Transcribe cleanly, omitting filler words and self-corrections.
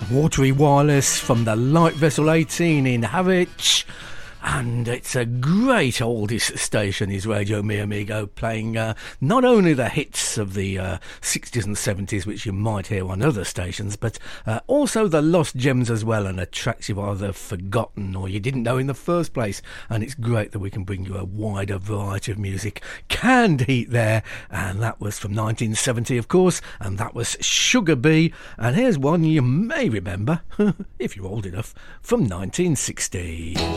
Watery Wireless from the Light Vessel 18 in Harwich. And it's a great oldies station, is Radio Mi Amigo, playing not only the hits of the 60s and 70s, which you might hear on other stations, but also the lost gems as well, and the tracks you've either forgotten or you didn't know in the first place. And it's great that we can bring you a wider variety of music. Canned Heat there, and that was from 1970, of course, and that was Sugar Bee. And here's one you may remember, if you're old enough, from 1960.